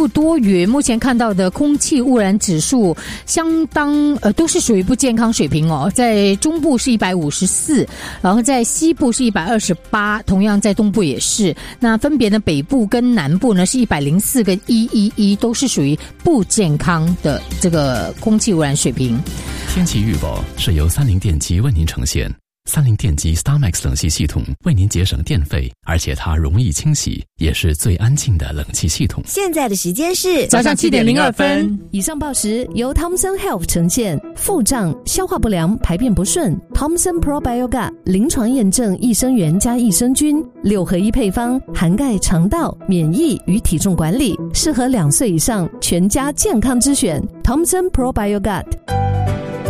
部多云，目前看到的空气污染指数相当都是属于不健康水平哦。在中部是154，然后在西部是128，同样在东部也是。那分别呢，北部跟南部呢是104跟111，都是属于不健康的这个空气污染水平。 天气预报是由30电机为您呈现。30电机 StarMax 冷气系统为您节省电费，而且它容易清洗，也是最安静的冷气系统。 现在的时间是早上7点02分。 以上报时由 Thomson Health 呈现。腹胀、消化不良、排便不顺 Thomson Probiogat 临床验证益生元加益生菌6合1配方，涵盖肠道、免疫与体重管理，适合2岁以上全家健康之选 Thomson Probiogat。